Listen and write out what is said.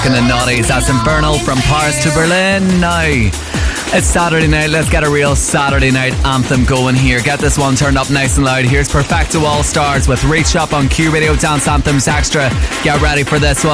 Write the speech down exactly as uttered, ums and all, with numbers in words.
And the Naughties, that's Infernal from Paris to Berlin. Now, it's Saturday night. Let's get a real Saturday night anthem going here. Get this one turned up nice and loud. Here's Perfecto All Stars with Reach Up on Q Radio Dance Anthems Extra. Get ready for this one.